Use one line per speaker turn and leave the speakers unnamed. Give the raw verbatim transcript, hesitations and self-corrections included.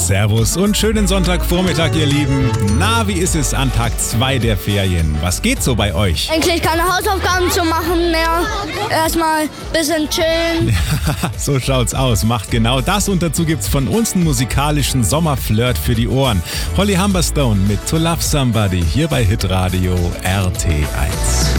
Servus und schönen Sonntagvormittag, ihr Lieben. Na, wie ist es an Tag zwei der Ferien? Was geht so bei euch?
Eigentlich keine Hausaufgaben zu machen mehr. Erstmal ein bisschen chillen.
So schaut's aus. Macht genau das und dazu gibt's von uns einen musikalischen Sommerflirt für die Ohren. Holly Humberstone mit To Love Somebody hier bei Hitradio R T eins.